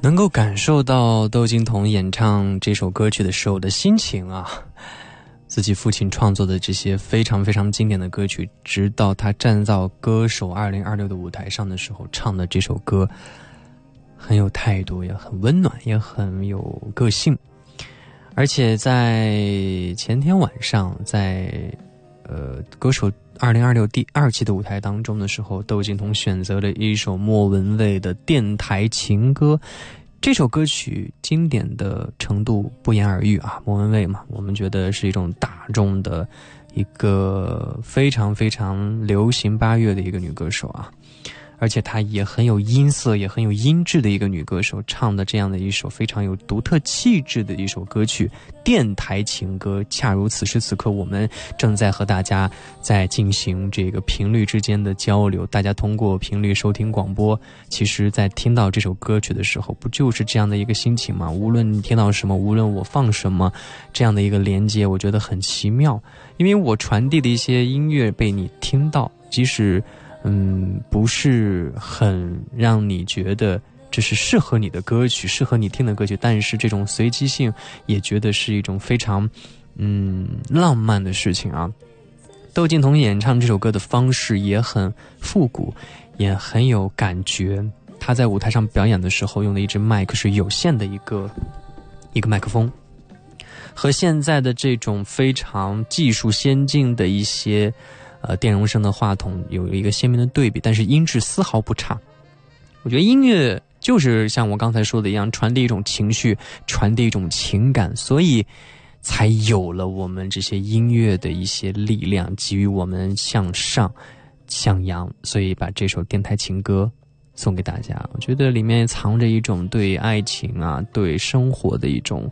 能够感受到窦靖童演唱这首歌曲的时候的心情啊，自己父亲创作的这些非常非常经典的歌曲，直到他站到歌手2026的舞台上的时候唱的这首歌，很有态度，也很温暖，也很有个性。而且在前天晚上，在歌手2026第2期的舞台当中的时候，窦靖童选择了一首莫文蔚的电台情歌。这首歌曲经典的程度不言而喻啊，莫文蔚嘛，我们觉得是一种大众的一个非常非常流行8月的一个女歌手啊，而且她也很有音色，也很有音质的一个女歌手，唱的这样的一首非常有独特气质的一首歌曲，电台情歌。恰如此时此刻，我们正在和大家在进行这个频率之间的交流，大家通过频率收听广播，其实在听到这首歌曲的时候，不就是这样的一个心情吗？无论你听到什么，无论我放什么，这样的一个连接，我觉得很奇妙，因为我传递的一些音乐被你听到，即使不是很让你觉得这是适合你的歌曲，适合你听的歌曲，但是这种随机性也觉得是一种非常浪漫的事情啊。窦靖童演唱这首歌的方式也很复古，也很有感觉。他在舞台上表演的时候用的一支麦克是有线的一个麦克风，和现在的这种非常技术先进的一些电容声的话筒有一个鲜明的对比，但是音质丝毫不差。我觉得音乐就是像我刚才说的一样，传递一种情绪，传递一种情感，所以才有了我们这些音乐的一些力量，给予我们向上向阳。所以把这首电台情歌送给大家，我觉得里面藏着一种对爱情啊，对生活的一种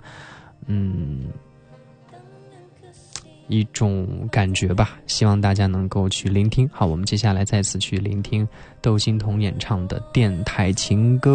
感觉吧，希望大家能够去聆听。好，我们接下来再次去聆听窦靖童演唱的电台情歌。